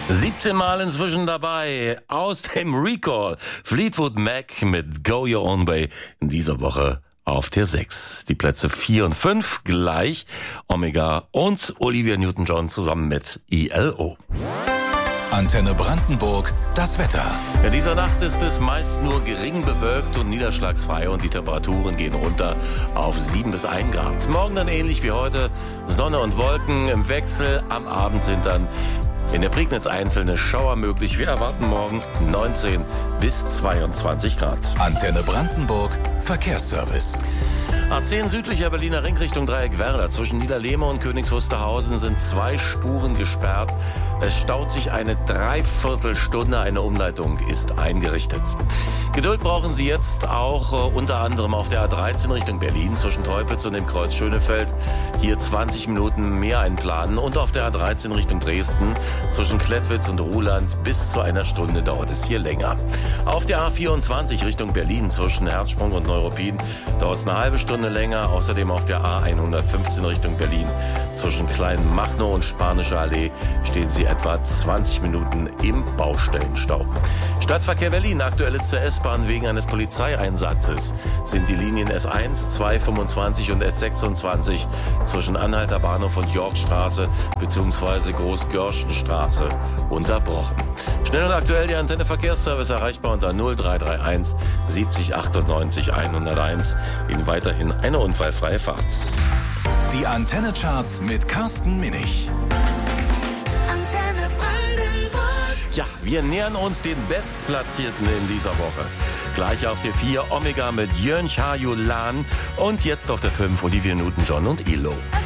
17 Mal inzwischen dabei aus dem Recall. Fleetwood Mac mit Go Your Own Way in dieser Woche auf Tier 6. Die Plätze 4 und 5 gleich. Omega und Olivia Newton-John zusammen mit ILO. Antenne Brandenburg, das Wetter. In dieser Nacht ist es meist nur gering bewölkt und niederschlagsfrei und die Temperaturen gehen runter auf 7 bis 1 Grad. Morgen dann ähnlich wie heute, Sonne und Wolken im Wechsel. Am Abend sind dann in der Prignitz einzelne Schauer möglich. Wir erwarten morgen 19 bis 22 Grad. Antenne Brandenburg, Verkehrsservice. A10 südlicher Berliner Ring Richtung Dreieck Werder. Zwischen Niederlehme und Königs Wusterhausen sind 2 Spuren gesperrt. Es staut sich eine Dreiviertelstunde. Eine Umleitung ist eingerichtet. Geduld brauchen Sie jetzt auch unter anderem auf der A13 Richtung Berlin zwischen Teupitz und dem Kreuz Schönefeld. Hier 20 Minuten mehr einplanen. Und auf der A13 Richtung Dresden zwischen Klettwitz und Ruhland bis zu einer Stunde dauert es hier länger. Auf der A24 Richtung Berlin zwischen Herzsprung und Neuruppin dauert es eine halbe Stunde länger. Außerdem auf der A115 Richtung Berlin zwischen Kleinmachnow und Spanische Allee stehen Sie etwa 20 Minuten im Baustellenstau. Stadtverkehr Berlin, aktuell ist zur S-Bahn wegen eines Polizeieinsatzes sind die Linien S1, 225 und S26 zwischen Anhalter Bahnhof und Yorkstraße bzw. Großgörschenstraße unterbrochen. Schnell und aktuell die Antenne Verkehrsservice erreichbar unter 0331 70 98 101. Ihnen weiterhin eine unfallfreie Fahrt. Die Antenne-Charts mit Carsten Minich. Antenne Brandenburg. Ja, wir nähern uns den Bestplatzierten in dieser Woche. Gleich auf der 4 Omega mit Jön Cha-Yulan und jetzt auf der 5 Olivia Newton-John und ILO.